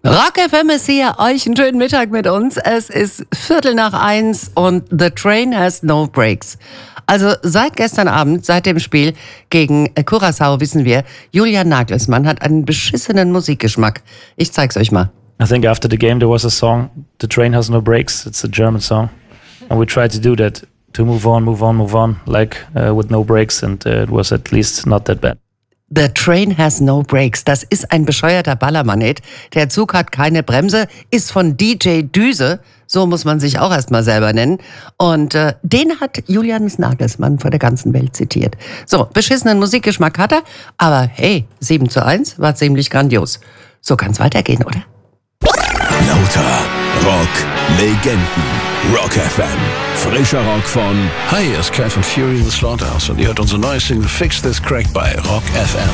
Rock FM ist hier, euch einen schönen Mittag mit uns. Es ist 1:15 und The Train has no brakes. Also seit gestern Abend, seit dem Spiel gegen Curaçao wissen wir, Julian Nagelsmann hat einen beschissenen Musikgeschmack. Ich zeig's euch mal. I think after the game there was a song, The Train Has No Brakes. It's a German song. And we tried to do that, to move on, like with no brakes. And it was at least not that bad. The Train has no brakes. Das ist ein bescheuerter Ballermann-Hit. Der Zug hat keine Bremse, ist von DJ Düse. So muss man sich auch erstmal selber nennen. Und den hat Julian Nagelsmann vor der ganzen Welt zitiert. So, beschissenen Musikgeschmack hat er. Aber hey, 7:1 war ziemlich grandios. So kann's weitergehen, oder? Lauter Rock Legenden. Rock FM. Frischer Rock von... Hi, hier ist Cat von Fury in the Slaughterhouse und ihr hört unsere neue Single Fix This Crack bei Rock FM.